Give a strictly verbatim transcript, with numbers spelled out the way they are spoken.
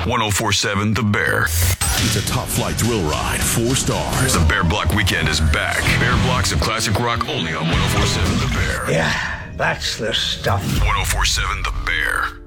one oh four seven The Bear. It's a top flight thrill ride, four stars. The Bear Block Weekend is back. Bear Blocks of classic rock only on one oh four seven The Bear. Yeah, that's the stuff. one oh four seven The Bear.